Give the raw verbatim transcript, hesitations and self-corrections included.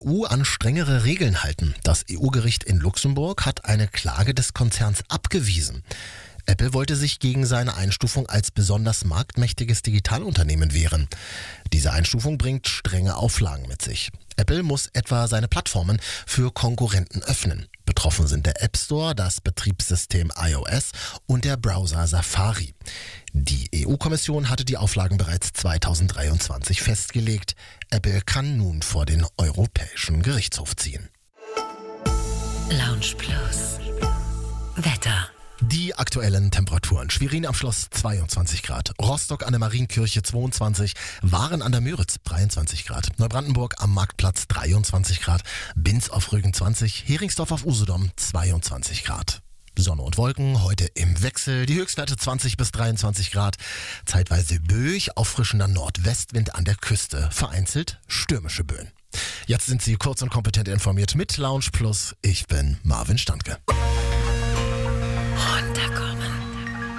U an strengere Regeln halten. Das E U-Gericht in Luxemburg hat eine Klage des Konzerns abgewiesen. Apple wollte sich gegen seine Einstufung als besonders marktmächtiges Digitalunternehmen wehren. Diese Einstufung bringt strenge Auflagen mit sich. Apple muss etwa seine Plattformen für Konkurrenten öffnen. Betroffen sind der App Store, das Betriebssystem iOS und der Browser Safari. Die E U-Kommission hatte die Auflagen bereits zweitausenddreiundzwanzig festgelegt. Apple kann nun vor den Europäischen Gerichtshof ziehen. Lounge Plus. Wetter. Die aktuellen Temperaturen. Schwerin am Schloss zweiundzwanzig Grad, Rostock an der Marienkirche zweiundzwanzig, Waren an der Müritz dreiundzwanzig Grad, Neubrandenburg am Marktplatz dreiundzwanzig Grad, Binz auf Rügen zwanzig, Heringsdorf auf Usedom zweiundzwanzig Grad. Sonne und Wolken heute im Wechsel, die Höchstwerte zwanzig bis dreiundzwanzig Grad, zeitweise böig, auffrischender Nordwestwind an der Küste, vereinzelt stürmische Böen. Jetzt sind Sie kurz und kompetent informiert mit Lounge Plus. Ich bin Marvin Standke.